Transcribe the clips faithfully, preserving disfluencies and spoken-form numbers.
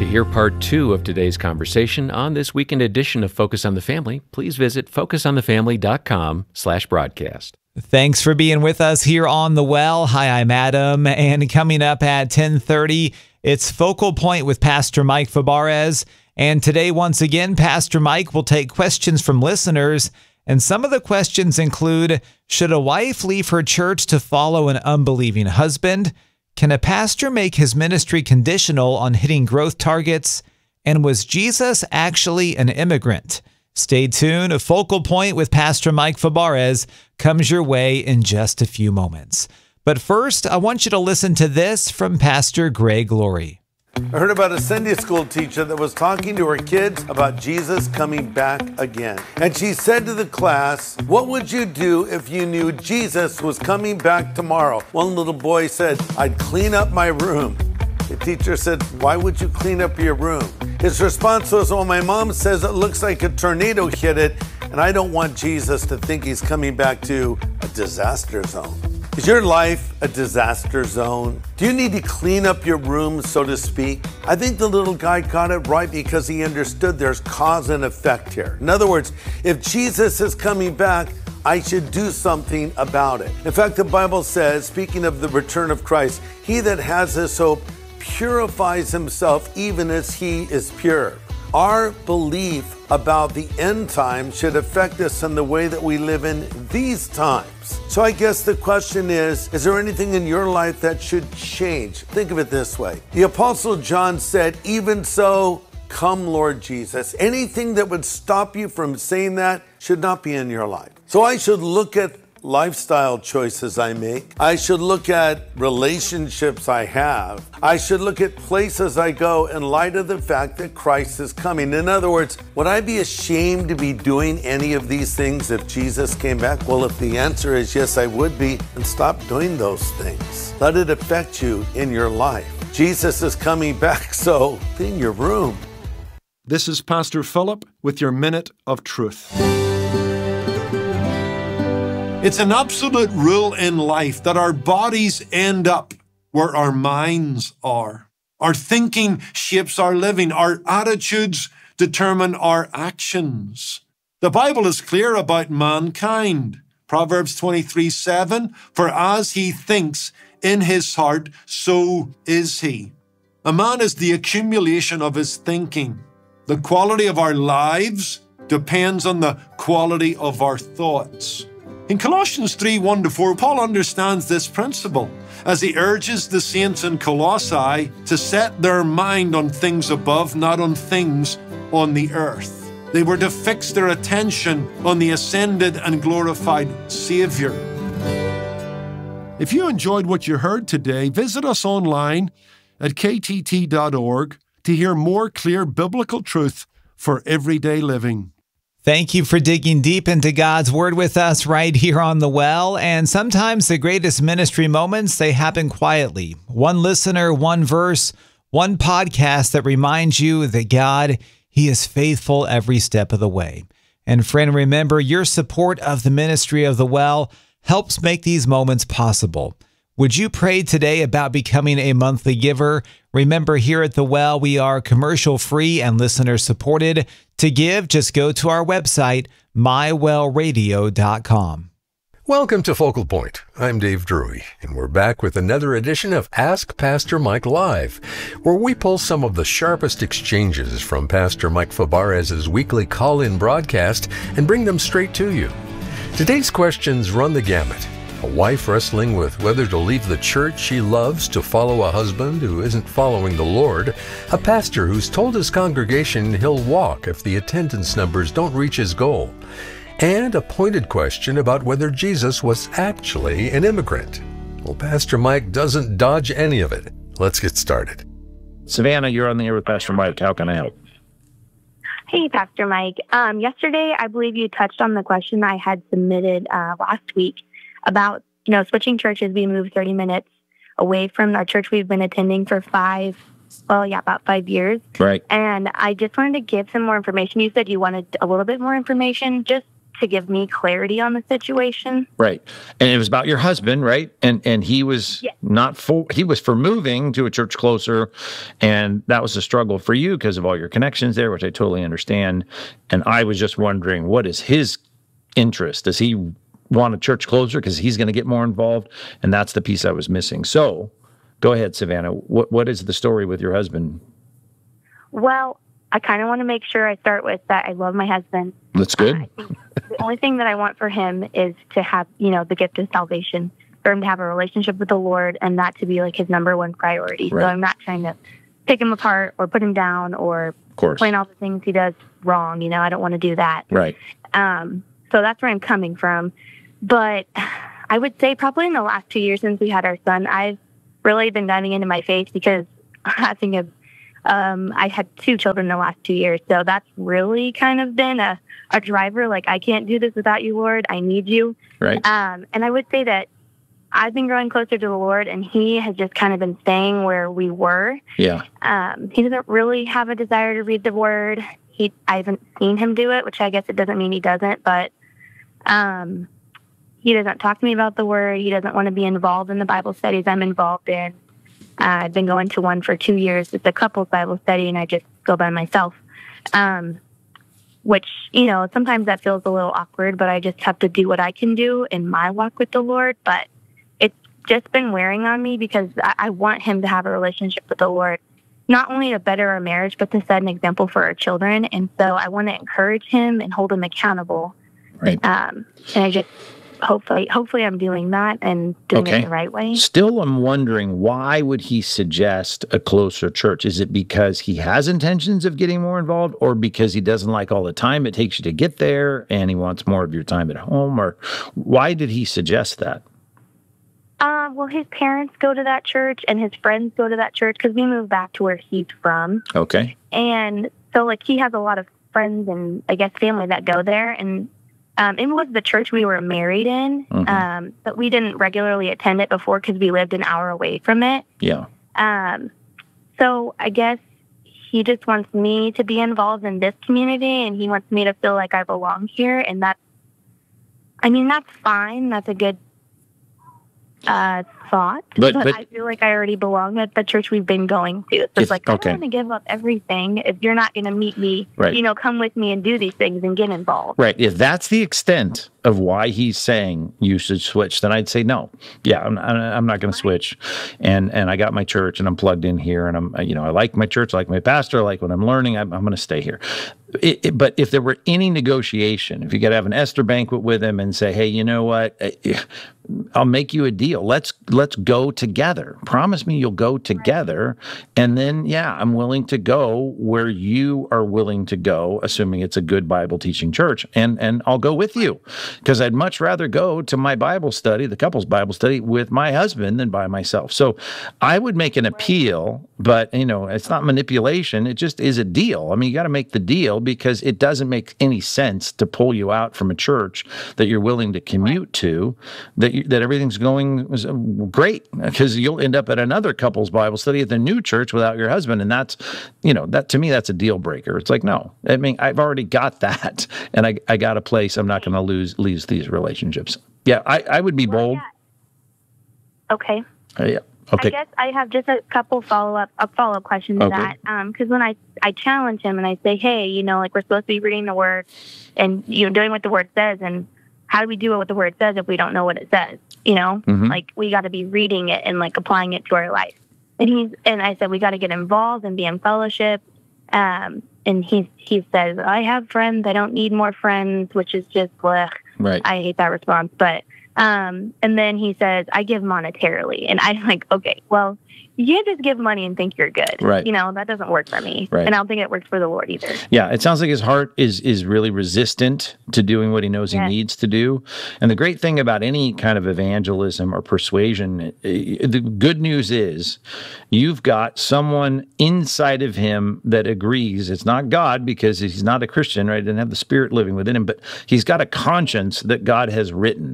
To hear part two of today's conversation on this weekend edition of Focus on the Family, please visit focus on the family dot com slash broadcast. Thanks for being with us here on The Well. Hi, I'm Adam, and coming up at ten thirty, it's Focal Point with Pastor Mike Fabarez. And today, once again, Pastor Mike will take questions from listeners. And some of the questions include, should a wife leave her church to follow an unbelieving husband? Can a pastor make his ministry conditional on hitting growth targets? And was Jesus actually an immigrant? Stay tuned. A Focal Point with Pastor Mike Fabarez comes your way in just a few moments. But first, I want you to listen to this from Pastor Greg Laurie. I heard about a Sunday school teacher that was talking to her kids about Jesus coming back again. And she said to the class, "What would you do if you knew Jesus was coming back tomorrow?" One little boy said, "I'd clean up my room." The teacher said, "Why would you clean up your room?" His response was, "Well, my mom says it looks like a tornado hit it, and I don't want Jesus to think he's coming back to a disaster zone." Is your life a disaster zone? Do you need to clean up your room, so to speak? I think the little guy got it right because he understood there's cause and effect here. In other words, if Jesus is coming back, I should do something about it. In fact, the Bible says, speaking of the return of Christ, he that has this hope purifies himself even as he is pure. Our belief about the end time should affect us in the way that we live in these times. So I guess the question is, is there anything in your life that should change? Think of it this way. The Apostle John said, "Even so, come, Lord Jesus." Anything that would stop you from saying that should not be in your life. So I should look at lifestyle choices I make. I should look at relationships I have. I should look at places I go in light of the fact that Christ is coming. In other words, would I be ashamed to be doing any of these things if Jesus came back? Well, if the answer is yes, I would be, then stop doing those things. Let it affect you in your life. Jesus is coming back, so clean your room. This is Pastor Philip with your Minute of Truth. It's an absolute rule in life that our bodies end up where our minds are. Our thinking shapes our living. Our attitudes determine our actions. The Bible is clear about mankind. Proverbs twenty-three seven, "For as he thinks in his heart, so is he." A man is the accumulation of his thinking. The quality of our lives depends on the quality of our thoughts. In Colossians three one to four, Paul understands this principle as he urges the saints in Colossae to set their mind on things above, not on things on the earth. They were to fix their attention on the ascended and glorified Savior. If you enjoyed what you heard today, visit us online at k t t dot org to hear more clear biblical truth for everyday living. Thank you for digging deep into God's Word with us right here on The Well. And sometimes the greatest ministry moments, they happen quietly. One listener, one verse, one podcast that reminds you that God, He is faithful every step of the way. And friend, remember, your support of the ministry of The Well helps make these moments possible. Would you pray today about becoming a monthly giver? Remember, here at The Well, we are commercial-free and listener-supported. To give, just go to our website, my well radio dot com. Welcome to Focal Point. I'm Dave Drury, and we're back with another edition of Ask Pastor Mike Live, where we pull some of the sharpest exchanges from Pastor Mike Fabarez's weekly call-in broadcast and bring them straight to you. Today's questions run the gamut. A wife wrestling with whether to leave the church she loves to follow a husband who isn't following the Lord, a pastor who's told his congregation he'll walk if the attendance numbers don't reach his goal, and a pointed question about whether Jesus was actually an immigrant. Well, Pastor Mike doesn't dodge any of it. Let's get started. Savannah, you're on the air with Pastor Mike. How can I help? Hey, Pastor Mike. Um, yesterday, I believe you touched on the question I had submitted uh, last week about, you know, switching churches. We moved thirty minutes away from our church we've been attending for five, well, yeah, about five years. Right. And I just wanted to give some more information. You said you wanted a little bit more information. Just to give me clarity on the situation. Right. And it was about your husband, right? And and he was Yeah. not for, he was for moving to a church closer. And that was a struggle for you because of all your connections there, which I totally understand. And I was just wondering, what is his interest? Does he want a church closer because he's going to get more involved? And that's the piece I was missing. So go ahead, Savannah. What What is the story with your husband? Well, I kind of want to make sure I start with that I love my husband. That's good. I think the only thing that I want for him is to have, you know, the gift of salvation, for him to have a relationship with the Lord, and that to be like his number one priority. Right. So I'm not trying to pick him apart or put him down or Of course. point all the things he does wrong. You know, I don't want to do that. Right. Um, so that's where I'm coming from. But I would say probably in the last two years since we had our son, I've really been diving into my faith because I think of, um, I had two children in the last two years. So that's really kind of been a, a driver. Like, I can't do this without you, Lord. I need you. Right. Um, and I would say that I've been growing closer to the Lord, and he has just kind of been staying where we were. Yeah. Um, he doesn't really have a desire to read the Word. He, I haven't seen him do it, which I guess it doesn't mean he doesn't, but um, he doesn't talk to me about the Word. He doesn't want to be involved in the Bible studies I'm involved in. Uh, I've been going to one for two years. It's a couples Bible study, and I just go by myself, um, which, you know, sometimes that feels a little awkward, but I just have to do what I can do in my walk with the Lord. But it's just been wearing on me because I, I want him to have a relationship with the Lord, not only to better our marriage, but to set an example for our children. And so I want to encourage him and hold him accountable. Right. Um, and I just hopefully, hopefully I'm doing that and doing Okay. it the right way. Still, I'm wondering, why would he suggest a closer church? Is it because he has intentions of getting more involved, or because he doesn't like all the time it takes you to get there and he wants more of your time at home? Or why did he suggest that? Uh, well, his parents go to that church and his friends go to that church because we moved back to where he's from. Okay. And so, like, he has a lot of friends and, I guess, family that go there. And um, it was the church we were married in, Mhm. um, but we didn't regularly attend it before because we lived an hour away from it. Yeah. Um, so I guess he just wants me to be involved in this community, and he wants me to feel like I belong here. And that's, I mean, that's fine. That's a good uh, thought. But- But, but- I feel like I already belong at the church we've been going to. So If- it's like, I okay. don't want to give up everything if you're not going to meet me. Right. You know, come with me and do these things and get involved. Right. If that's the extent of why he's saying you should switch, then I'd say no. Yeah, I'm, I'm not going to switch. And and I got my church, and I'm plugged in here, and I'm, you know, I like my church, I like my pastor, I like what I'm learning. I'm, I'm going to stay here. It, it, but if there were any negotiation, if you got to have an Esther banquet with him and say, hey, you know what, I'll make you a deal. Let's let's go together. Promise me you'll go together, and then yeah, I'm willing to go where you are willing to go, assuming it's a good Bible teaching church, and and I'll go with you, because I'd much rather go to my Bible study, the couples Bible study, with my husband than by myself. So I would make an appeal, but you know, it's not manipulation. It just is a deal. I mean, you got to make the deal, because it doesn't make any sense to pull you out from a church that you're willing to commute to, that you, that everything's going great, because you'll end up at another couples Bible study at the new church without your husband, and that's, you know, that to me that's a deal breaker. It's like, no, I mean, I've already got that, and I I got a place. I'm not going to lose lose these relationships. Yeah, I I would be bold. Okay. Uh, yeah. Okay. I guess I have just a couple follow up a follow up question to Okay. that. Um, because when I I challenge him and I say, hey, you know, like, we're supposed to be reading the Word and, you know, doing what the Word says, and how do we do what the Word says if we don't know what it says? You know, Mhm. like, we got to be reading it and, like, applying it to our life. And he's and I said we got to get involved and be in fellowship. Um, and he he says, I have friends. I don't need more friends, which is just blech. Right. I hate that response. But um, and then he says, I give monetarily. And I'm like, okay, well, you can't just give money and think you're good. Right. You know, that doesn't work for me. Right. And I don't think it works for the Lord either. Yeah, it sounds like his heart is is really resistant to doing what he knows Yes. he needs to do. And the great thing about any kind of evangelism or persuasion, eh, the good news is you've got someone inside of him that agrees. It's not God, because he's not a Christian, right? He doesn't have the Spirit living within him, but he's got a conscience that God has written. So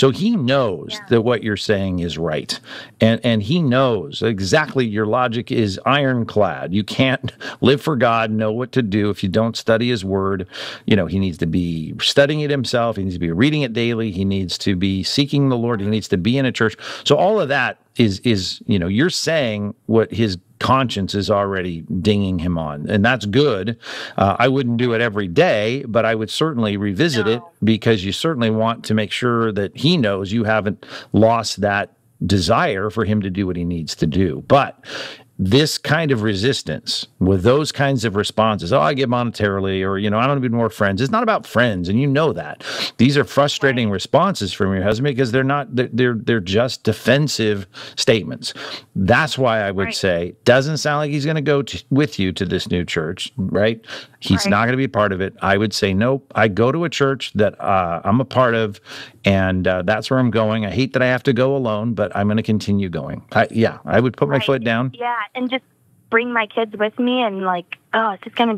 So he knows Yeah. that what you're saying is right. And and he knows exactly your logic is ironclad. You can't live for God, know what to do if you don't study his word. You know, he needs to be studying it himself. He needs to be reading it daily. He needs to be seeking the Lord. He needs to be in a church. So all of that is, is you know, you're saying what his conscience is already dinging him on, and that's good. Uh, I wouldn't do it every day, but I would certainly revisit No. it, because you certainly want to make sure that he knows you haven't lost that desire for him to do what he needs to do. But this kind of resistance with those kinds of responses, oh, I give monetarily, or, you know, I don't need more friends. It's not about friends. And you know that. These are frustrating responses from your husband because they're not, they're, they're, they're just defensive statements. That's why I would Right. say, doesn't sound like he's going to go to, with you to this new church, right? He's Right. not going to be a part of it. I would say, nope, I go to a church that uh, I'm a part of, and uh, that's where I'm going. I hate that I have to go alone, but I'm going to continue going. I, yeah, I would put my Right. foot down. Yeah, and just bring my kids with me, and like, oh, it's just gonna